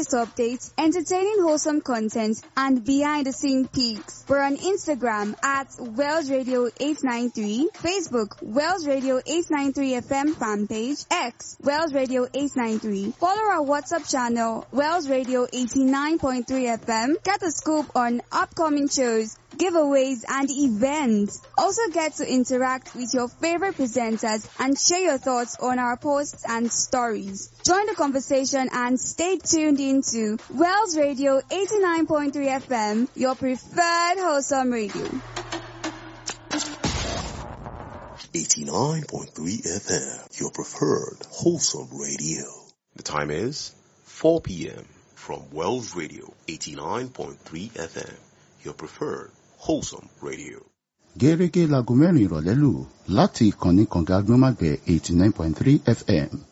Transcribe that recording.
latest updates, entertaining wholesome content, and behind-the-scene peaks. We're on Instagram at Wells Radio 893, Facebook Wells Radio 893 FM fan page, X Wells Radio 893. Follow our WhatsApp channel Wells Radio 89.3 FM. Get a scoop on upcoming shows, giveaways, and events. Also get to interact with your favorite presenters and share your thoughts on our posts and stories. Join the conversation and stay tuned into Wells Radio 89.3 FM, your preferred wholesome radio. 89.3 FM, your preferred wholesome radio. The time is 4 p.m. from Wells Radio 89.3 FM, your preferred wholesome radio. Gẹ́gẹ́ láago mẹ́rin ìrọ̀lẹ́ lù láti ìkànnì kànga agbọ́nmágbẹ̀ 89.3 FM.